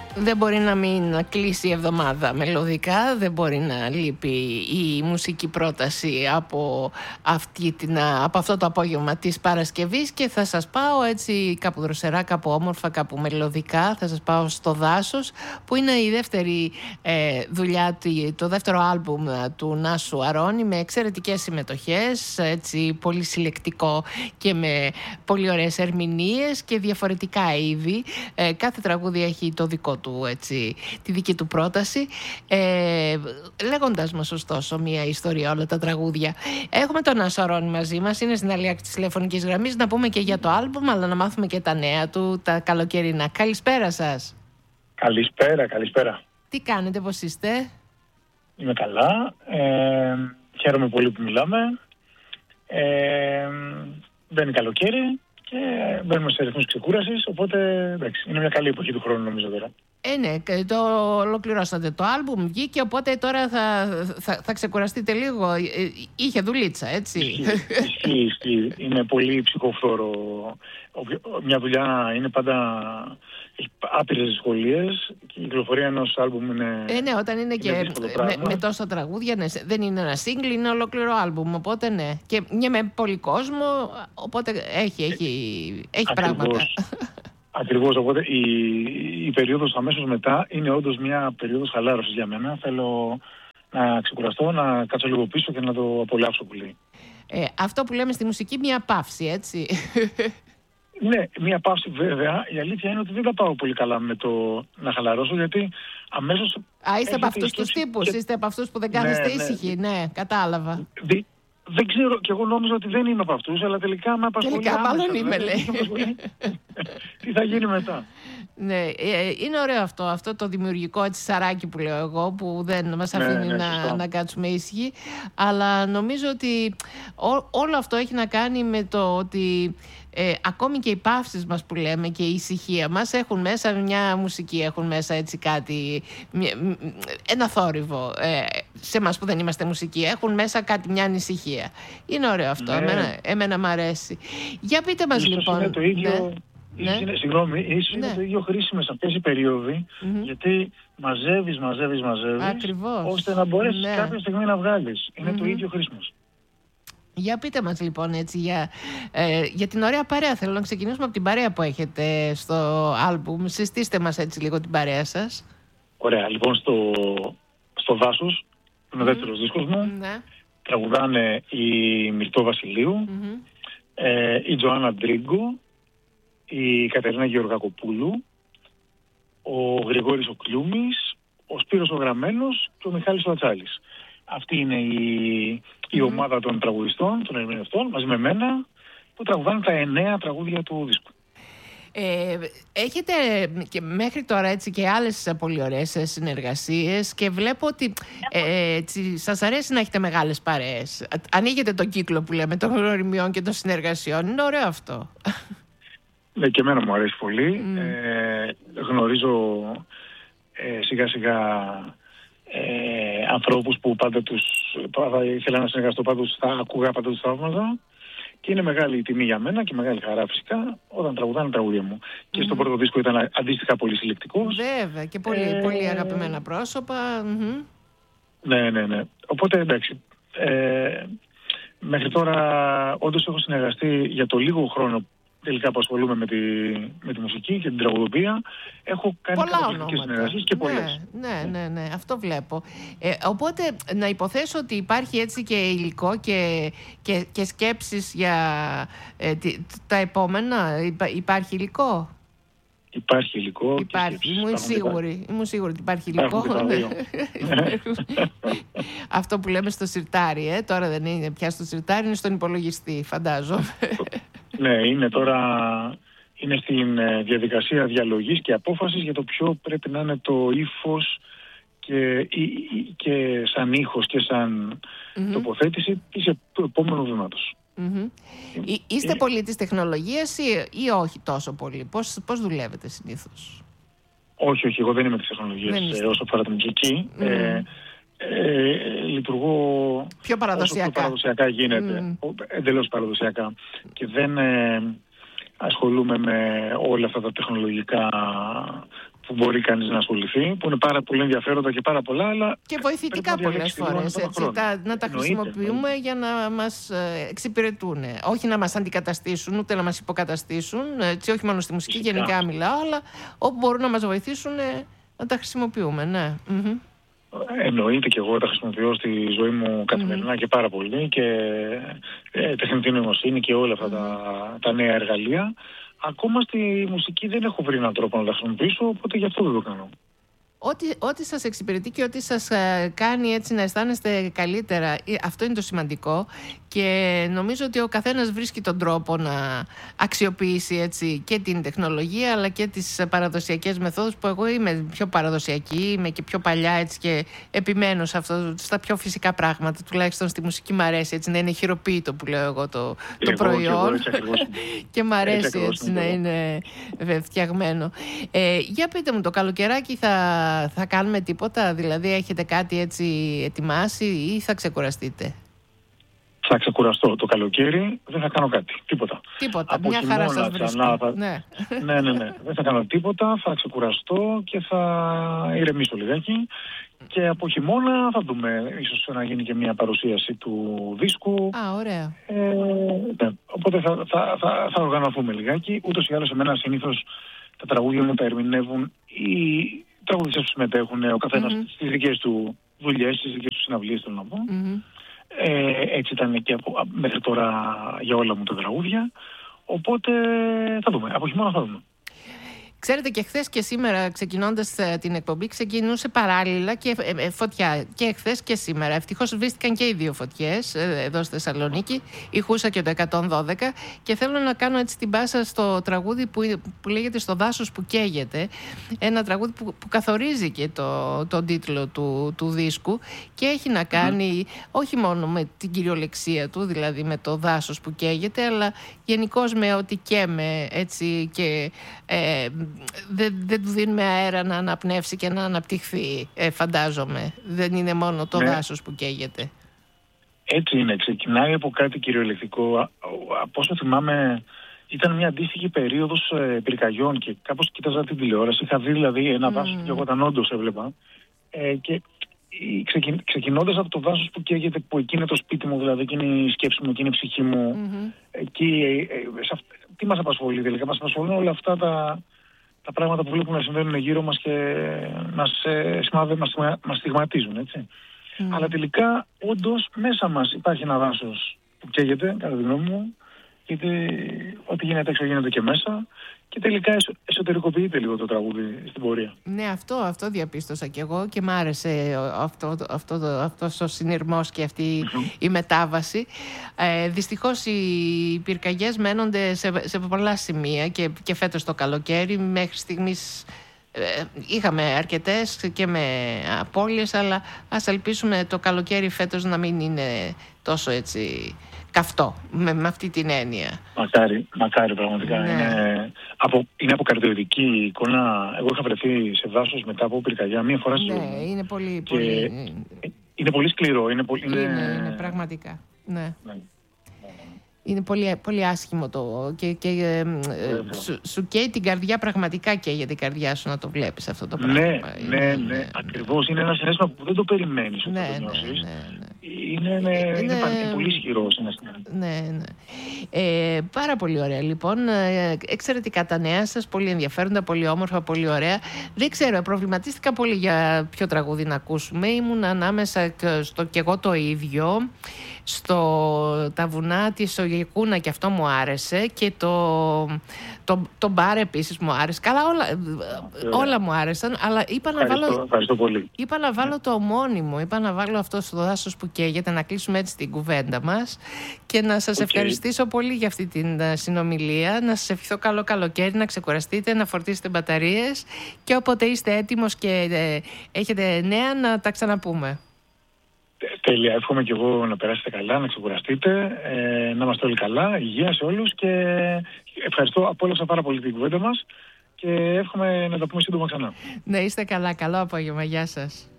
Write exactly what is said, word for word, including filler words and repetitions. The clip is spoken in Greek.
Δεν μπορεί να μην κλείσει η εβδομάδα μελωδικά, δεν μπορεί να λείπει η μουσική πρόταση από, αυτή την, από αυτό το απόγευμα της Παρασκευής και θα σας πάω έτσι κάπου δροσερά, κάπου όμορφα, κάπου μελωδικά. Θα σας πάω στο Δάσος, που είναι η δεύτερη ε, δουλειά, το δεύτερο άλμπουμ του Νάσου Αρώνη, με εξαιρετικές συμμετοχές, έτσι πολύ συλλεκτικό και με πολύ ωραίες ερμηνείες και διαφορετικά είδη. Ε, κάθε τραγούδι έχει το δικό του, έτσι, τη δική του πρόταση. Ε, λέγοντας μας ωστόσο μια ιστορία όλα τα τραγούδια. Έχουμε τον Νάσο Αρώνη μαζί μας, είναι στην άλλη άκρη της τηλεφωνικής γραμμής, να πούμε και για το άλμπουμ, αλλά να μάθουμε και τα νέα του, τα καλοκαιρινά. Καλησπέρα σας. Καλησπέρα, καλησπέρα. Τι κάνετε, πώς είστε? Είμαι καλά, ε, χαίρομαι πολύ που μιλάμε. Ε, μπαίνει καλοκαίρι και μπαίνουμε σε ρυθμούς ξεκούρασης, οπότε εντάξει, είναι μια καλή εποχή του χρόνου νομίζω τώρα. Ε, ναι, το ολοκληρώσατε το άλμπουμ, βγήκε, οπότε τώρα θα, θα, θα ξεκουραστείτε λίγο. Είχε δουλίτσα, έτσι. Ισχύει, ισχύει. Είναι πολύ ψυχοφθόρο. Μια δουλειά είναι πάντα, έχει άπειρες δυσκολίες και η κυκλοφορία ενός άλμπουμ είναι... Ε, ναι, όταν είναι, είναι και με, με τόσα τραγούδια, ναι, δεν είναι ένα single, είναι ολόκληρο άλμπουμ, οπότε ναι. Και μια με πολύ κόσμο, οπότε έχει, έχει, έχει πράγματα. Ακριβώς, οπότε η, η περίοδος αμέσως μετά είναι όντως μια περίοδος χαλάρωσης για μένα. Θέλω να ξεκουραστώ, να κάτσω λίγο πίσω και να το απολαύσω πολύ. Ε, αυτό που λέμε στη μουσική, μια παύση, έτσι. Ναι, μια παύση βέβαια. Η αλήθεια είναι ότι δεν τα πάω πολύ καλά με το να χαλαρώσω, γιατί αμέσως... Α, είστε από αυτούς τους τύπους, και... είστε από αυτούς που δεν κάθεστε ναι, ήσυχοι, ναι, ναι, κατάλαβα. Δι... Δεν ξέρω, και εγώ νόμιζα ότι δεν είμαι από αυτούς, αλλά τελικά με απασχολεί. Τελικά μάλλον είμαι, λέει. Τι θα γίνει μετά. Ναι, είναι ωραίο αυτό, αυτό το δημιουργικό έτσι σαράκι που λέω εγώ, που δεν μας αφήνει ναι, ναι, να, να κάτσουμε ήσυχοι. Αλλά νομίζω ότι ό, όλο αυτό έχει να κάνει με το ότι ε, ακόμη και οι παύσεις μας που λέμε και η ησυχία μας έχουν μέσα μια μουσική, έχουν μέσα έτσι κάτι, μια, ένα θόρυβο. Ε, σε εμάς που δεν είμαστε μουσική, έχουν μέσα κάτι, μια ανησυχία. Είναι ωραίο αυτό, ναι. εμένα, εμένα μ' αρέσει. Για πείτε μας ίσως λοιπόν. Είναι το ίδιο... Ναι. Ίσως ναι. είναι, συγγνώμη, ίσως ναι. είναι το ίδιο χρήσιμες αυτές οι περίοδοι, mm-hmm. γιατί μαζεύεις, μαζεύεις, μαζεύεις, ακριβώς. ώστε να μπορέσεις ναι. κάποια στιγμή να βγάλεις. Είναι mm-hmm. το ίδιο χρήσιμος. Για πείτε μας λοιπόν έτσι για, ε, για την ωραία παρέα. Θέλω να ξεκινήσουμε από την παρέα που έχετε στο άλμπουμ. Συστήστε μας έτσι λίγο την παρέα σας. Ωραία, λοιπόν στο, στο Δάσος, που είναι ο mm-hmm. δεύτερος δίσκος μου, ναι. τραγουδάνε η Μυρτώ Βασιλείου, mm-hmm. ε, η Τζοάννα Ντρίγκο, η Κατερίνα Γεωργακοπούλου, ο Γρηγόρης ο Κλιούμης, ο Σπύρος ο Γραμμένος και ο Μιχάλης ο Ατσάλης. Αυτή είναι η, η ομάδα των τραγουδιστών, των ερμηνευτών, μαζί με μένα, που τραγουδάνε τα εννέα τραγούδια του δίσκου. Ε, έχετε και μέχρι τώρα έτσι και άλλες πολύ ωραίες συνεργασίες και βλέπω ότι ε, έτσι, σας αρέσει να έχετε μεγάλες παρέες. Ανοίγετε τον κύκλο που λέμε των γνωριμιών και των συνεργασιών. Είναι ωραίο αυτό. Ναι, και εμένα μου αρέσει πολύ. Mm. Ε, γνωρίζω ε, σιγά σιγά ε, ανθρώπους που πάντα τους πάντα ήθελα να συνεργαστώ, πάντα τους θα ακούγα, πάντα τους θαύμαζα. Και είναι μεγάλη τιμή για μένα και μεγάλη χαρά φυσικά όταν τραγουδάνε τραγούδια μου. Mm. Και στο πρώτο δίσκο ήταν αντίστοιχα πολύ συλλεκτικός. Βέβαια, και πολύ, ε, πολύ αγαπημένα πρόσωπα. Mm-hmm. Ναι, ναι, ναι. Οπότε εντάξει. Ε, μέχρι τώρα όντως έχω συνεργαστεί για το λίγο χρόνο τελικά που ασχολούμαι με τη, με τη μουσική και την τραγουδοποιία. Έχω κάνει καταπληκτικές συνεργασίες και πολλές. Ναι, ναι, ναι, ναι, αυτό βλέπω. Ε, οπότε να υποθέσω ότι υπάρχει έτσι και υλικό και, και, και σκέψεις για ε, τι, τα επόμενα. Υπά, υπάρχει υλικό. Υπάρχει υλικό. Υπάρχει. Ήμουν σίγουρη, ήμουν σίγουρη ότι υπάρχει υλικό. Αυτό που λέμε στο σιρτάρι, ε, τώρα δεν είναι πια στο σιρτάρι, είναι στον υπολογιστή, φαντάζομαι. Ναι, είναι τώρα είναι στην διαδικασία διαλογής και απόφασης για το ποιο πρέπει να είναι το ύφος και, και σαν ήχος και σαν mm-hmm. τοποθέτηση του επόμενου βήματος. Mm-hmm. Είστε ε... πολύ της τεχνολογίας ή, ή όχι τόσο πολύ? Πώς, πώς δουλεύετε συνήθως? Όχι, όχι, εγώ δεν είμαι της τεχνολογίας ε, όσο αφορά την μουσική. Mm-hmm. Ε, Ε, λειτουργώ πιο παραδοσιακά, όσο πιο παραδοσιακά γίνεται, mm. εντελώς παραδοσιακά, και δεν ε, ασχολούμαι με όλα αυτά τα τεχνολογικά που μπορεί κανείς να ασχοληθεί, που είναι πάρα πολύ ενδιαφέροντα και πάρα πολλά, αλλά και βοηθητικά πολλές φορές, έτσι, τα, να τα χρησιμοποιούμε εννοείται. Για να μας εξυπηρετούν. Όχι να μας αντικαταστήσουν, ούτε να μας υποκαταστήσουν, έτσι, όχι μόνο στη μουσική, φυσικά. Γενικά μιλάω, αλλά όπου μπορούν να μας βοηθήσουν να τα χρησιμοποιούμε, ναι. Mm-hmm. Εννοείται, και εγώ τα χρησιμοποιώ στη ζωή μου καθημερινά mm-hmm. και πάρα πολύ, και ε, τεχνητή νοημοσύνη και όλα αυτά mm-hmm. τα, τα νέα εργαλεία. Ακόμα στη μουσική δεν έχω βρει έναν τρόπο να τα χρησιμοποιήσω, οπότε γι' αυτό δεν το κάνω. Ό,τι, ό,τι σας εξυπηρετεί και ό,τι σας ε, κάνει έτσι να αισθάνεστε καλύτερα, αυτό είναι το σημαντικό, και νομίζω ότι ο καθένας βρίσκει τον τρόπο να αξιοποιήσει έτσι και την τεχνολογία αλλά και τις παραδοσιακές μεθόδους, που εγώ είμαι πιο παραδοσιακή, είμαι και πιο παλιά, έτσι, και επιμένω σε αυτό, στα πιο φυσικά πράγματα, τουλάχιστον στη μουσική μου αρέσει έτσι να είναι χειροποίητο, που λέω εγώ, το, το εγώ, προϊόν και, εγώ, και μ' αρέσει έτσι, έτσι να είναι φτιαγμένο. Ε, για πείτε μου, το καλοκαιράκι θα, θα κάνουμε τίποτα, δηλαδή έχετε κάτι έτσι ετοιμάσει ή θα ξεκουραστείτε? Θα ξεκουραστώ το καλοκαίρι, δεν θα κάνω κάτι, τίποτα. Τίποτα, από μια χαρά σας βρίσκω. Θα... Ναι. ναι, ναι, ναι, δεν θα κάνω τίποτα, θα ξεκουραστώ και θα ηρεμήσω λιγάκι. Και από χειμώνα θα δούμε, ίσως να γίνει και μια παρουσίαση του δίσκου. Α, ωραία. Ε, ναι. Οπότε θα, θα, θα, θα οργανωθούμε λιγάκι. Ούτως ή άλλως εμένα συνήθως τα τραγούδια μου τα ερμηνεύουν οι τραγουδιστές που συμμετέχουν, ο καθένας mm-hmm. στις δικές του δουλειές, στις δικές του συναυλίες, θέλω να πω. Mm-hmm. Ε, έτσι ήταν και από, μέχρι τώρα για όλα μου τα τραγούδια. Οπότε θα δούμε, από χειμώνα θα δούμε. Ξέρετε, και χθες και σήμερα, ξεκινώντας την εκπομπή, ξεκινούσε παράλληλα και φωτιά. Και χθες και σήμερα. Ευτυχώς σβήστηκαν και οι δύο φωτιές εδώ στη Θεσσαλονίκη, η Χούσα και το εκατόν δώδεκα. Και θέλω να κάνω έτσι την πάσα στο τραγούδι που, που λέγεται «Στο δάσος που καίγεται». Ένα τραγούδι που, που καθορίζει και το, τον τίτλο του, του δίσκου και έχει να κάνει mm. όχι μόνο με την κυριολεξία του, δηλαδή με το δάσος που καίγεται, αλλά γενικώς με ότι καίμε, έτσι, και ε, δεν, δεν του δίνουμε αέρα να αναπνεύσει και να αναπτυχθεί, ε, φαντάζομαι. Δεν είναι μόνο το ναι. δάσος που καίγεται. Έτσι είναι. Ξεκινάει από κάτι κυριολεκτικό. Από όσο θυμάμαι, ήταν μια αντίστοιχη περίοδος ε, πυρκαγιών και κάπως κοίταζα την τηλεόραση. Είχα δει δηλαδή ένα mm. δάσος και εγώ όταν όντως έβλεπα. Ε, και ξεκιν, ξεκινώντας από το δάσος που καίγεται, που εκεί είναι το σπίτι μου, δηλαδή εκείνη η σκέψη μου, εκείνη η ψυχή μου. Mm-hmm. Εκεί, ε, ε, σε αυ... τι μας απασχολεί τελικά? Μας απασχολούν όλα αυτά τα... τα πράγματα που βλέπουμε να συμβαίνουν γύρω μας και μας, ε, σημάδε, μας, μας στιγματίζουν, έτσι. Mm. Αλλά τελικά, όντως, μέσα μας υπάρχει ένα δάσος που καίγεται, κατά τη γνώμη μου, γιατί ό,τι γίνεται έξω γίνεται και μέσα, και τελικά εσω, εσωτερικοποιείται λίγο το τραγούδι στην πορεία. Ναι, αυτό, αυτό διαπίστωσα κι εγώ και μ' άρεσε αυτό, αυτό, αυτός ο συνειρμός και αυτή mm-hmm. η μετάβαση. Ε, δυστυχώς οι πυρκαγιές μένονται σε, σε πολλά σημεία και, και φέτος το καλοκαίρι. Μέχρι στιγμής ε, είχαμε αρκετές και με απώλειες, αλλά ας ελπίσουμε το καλοκαίρι φέτος να μην είναι τόσο έτσι καυτό, με, με αυτή την έννοια. Μακάρι, μακάρι πραγματικά. Ναι. Είναι, από, είναι αποκαρδιωτική εικόνα. Εγώ είχα βρεθεί σε δάσος μετά από πυρκαγιά μία φορά στη ζωή μου. Ναι, είναι πολύ, πολύ... Είναι πολύ σκληρό. Είναι, πολύ, είναι... είναι, είναι πραγματικά. Ναι. Ναι. Είναι πολύ, πολύ άσχημο το και, και ε, ε, σου, σου καίει την καρδιά, πραγματικά καίγεται την καρδιά σου να το βλέπεις αυτό το πράγμα. Ναι, ναι, ναι, ναι. Ακριβώς. Είναι ένα συναίσθημα που δεν το περιμένεις όταν ναι, το νιώσεις. Ναι, ναι, ναι. Είναι, είναι, είναι, είναι, είναι πολύ ισχυρό συναίσθημα. Ναι, ναι. Ε, πάρα πολύ ωραία λοιπόν. Ε, εξαιρετικά τα νέα σας, πολύ ενδιαφέροντα, πολύ όμορφα, πολύ ωραία. Δεν ξέρω, προβληματίστηκα πολύ για ποιο τραγούδι να ακούσουμε. Ήμουν ανάμεσα στο «Κι εγώ το ίδιο», στο «Τα βουνά της Ογεκούνα» και αυτό μου άρεσε, και το, το, το «Μπαρ» επίσης μου άρεσε. Καλά, όλα, όλα μου άρεσαν, αλλά είπα να ευχαριστώ, βάλω, ευχαριστώ πολύ. Είπα να βάλω το ομώνυμο, είπα να βάλω αυτό στο δάσος που καίγεται, να κλείσουμε έτσι την κουβέντα μας και να σας okay. ευχαριστήσω πολύ για αυτή την συνομιλία, να σας ευχηθώ καλό καλοκαίρι, να ξεκουραστείτε, να φορτίσετε μπαταρίες και όποτε είστε έτοιμος και ε, έχετε νέα να τα ξαναπούμε. Τέλεια. Εύχομαι και εγώ να περάσετε καλά, να ξεκουραστείτε, ε, να είμαστε όλοι καλά, υγεία σε όλους, και ευχαριστώ, απόλαυσα πάρα πολύ την κουβέντα μας και εύχομαι να τα πούμε σύντομα ξανά. Να είστε καλά. Καλό απόγευμα. Γεια σας.